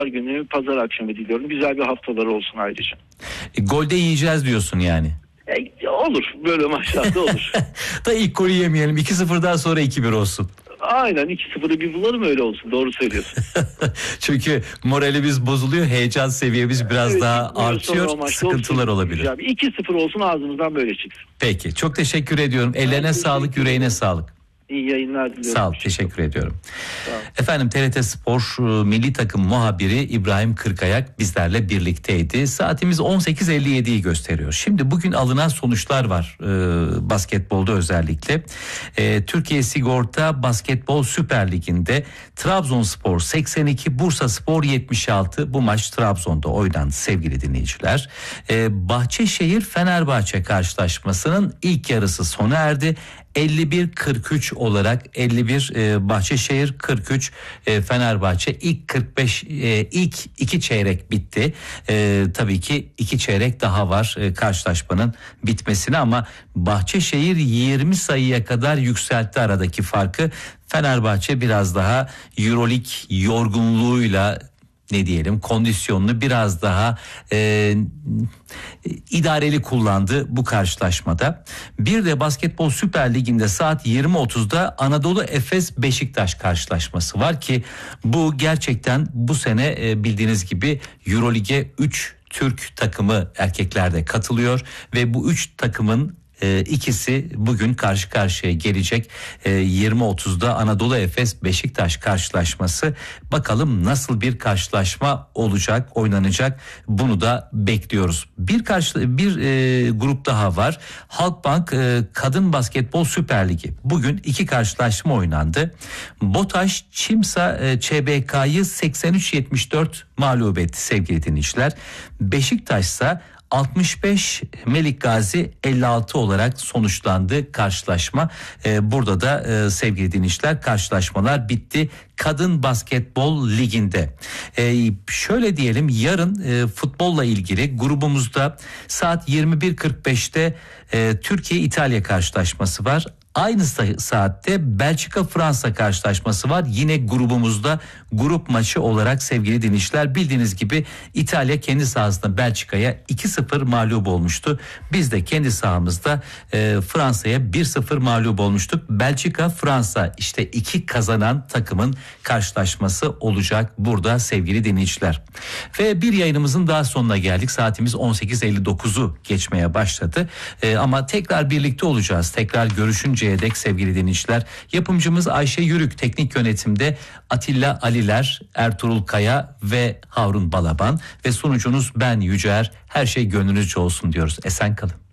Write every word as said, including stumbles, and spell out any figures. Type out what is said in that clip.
günü, pazar akşamı diliyorum. Güzel bir haftaları olsun ayrıca. E, golde yiyeceğiz diyorsun yani. E, olur. Böyle maçlarda olur. Da ilk golü yemeyelim. iki sıfırdan sonra iki bir olsun. Aynen, iki sıfırı bir bulalım, öyle olsun. Doğru söylüyorsun. Çünkü moralimiz bozuluyor. Heyecan seviyemiz biraz Evet, daha artıyor. Sıkıntılar olabilir. Abi, iki sıfır olsun, ağzımızdan böyle çıksın. Peki. Çok teşekkür ediyorum. Ellerine Ben sağlık, teşekkür yüreğine ederim. sağlık. İyi yayınlar diliyorum. Sağ ol, teşekkür ediyorum. Sağ ol. Efendim, T R T Spor Milli Takım muhabiri İbrahim Kırkayak bizlerle birlikteydi. Saatimiz on sekiz elli yediyi gösteriyor. Şimdi bugün alınan sonuçlar var e, basketbolda özellikle. E, Türkiye Sigorta Basketbol Süper Ligi'nde Trabzonspor seksen iki, Bursaspor yetmiş altı. Bu maç Trabzon'da oynandı sevgili dinleyiciler. E, Bahçeşehir Fenerbahçe karşılaşmasının ilk yarısı sona erdi. elli bir kırk üç olarak elli bir e, Bahçeşehir, kırk üç e, Fenerbahçe. İlk kırk beş e, ilk iki çeyrek bitti. E, tabii ki iki çeyrek daha var e, karşılaşmanın bitmesine, ama Bahçeşehir yirmi sayıya kadar yükseltti aradaki farkı. Fenerbahçe biraz daha Euroleague yorgunluğuyla, ne diyelim, kondisyonunu biraz daha e, idareli kullandı bu karşılaşmada. Bir de Basketbol Süper Ligi'nde saat yirmi otuzda Anadolu Efes Beşiktaş karşılaşması var ki bu gerçekten bu sene e, bildiğiniz gibi Euroleague'e üç Türk takımı erkeklerde katılıyor ve bu üç takımın E, ikisi bugün karşı karşıya gelecek. E, yirmi otuzda Anadolu Efes Beşiktaş karşılaşması. Bakalım nasıl bir karşılaşma olacak, oynanacak, bunu da bekliyoruz. Bir karşı bir e, grup daha var. Halkbank e, Kadın Basketbol Süper Ligi. Bugün iki karşılaşma oynandı. BOTAŞ Çimsa e, Ç B K'yı seksen üç yetmiş dört mağlup etti sevgili dinleyiciler. Beşiktaş ise altmış beş, Melik Gazi elli altı olarak sonuçlandı karşılaşma. Ee, burada da e, sevgili dinleyiciler, karşılaşmalar bitti Kadın Basketbol Ligi'nde. Ee, şöyle diyelim, yarın e, futbolla ilgili grubumuzda saat yirmi bir kırk beşte e, Türkiye-İtalya karşılaşması var. Aynı saatte Belçika-Fransa karşılaşması var. Yine grubumuzda grup maçı olarak sevgili dinleyiciler, bildiğiniz gibi İtalya kendi sahasında Belçika'ya iki sıfır mağlup olmuştu. Biz de kendi sahamızda e, Fransa'ya bir sıfır mağlup olmuştuk. Belçika-Fransa, işte iki kazanan takımın karşılaşması olacak burada sevgili dinleyiciler. Ve bir yayınımızın daha sonuna geldik. Saatimiz on sekiz elli dokuzu geçmeye başladı. E, ama tekrar birlikte olacağız. Tekrar görüşünce dek sevgili dinleyiciler, yapımcımız Ayşe Yürük, teknik yönetimde Atilla Aliler, Ertuğrul Kaya ve Harun Balaban ve sunucunuz ben Yücer. Her şey gönlünüzce olsun diyoruz. Esen kalın.